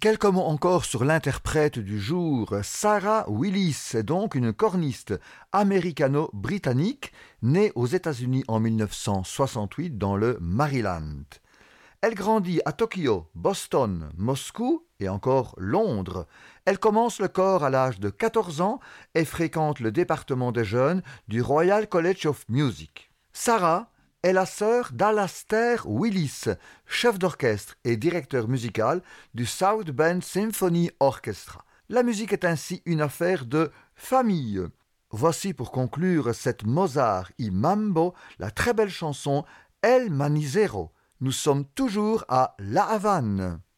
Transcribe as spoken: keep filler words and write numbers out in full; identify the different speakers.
Speaker 1: Quelques mots encore sur l'interprète du jour. Sarah Willis est donc une corniste américano-britannique née aux États-Unis en mille neuf cent soixante-huit dans le Maryland. Elle grandit à Tokyo, Boston, Moscou et encore Londres. Elle commence le chor à l'âge de quatorze ans et fréquente le département des jeunes du Royal College of Music. Sarah est la sœur d'Alastair Willis, chef d'orchestre et directeur musical du South Bend Symphony Orchestra. La musique est ainsi une affaire de famille. Voici pour conclure cette Mozart y Mambo, la très belle chanson El Manisero. Nous sommes toujours à La Havane.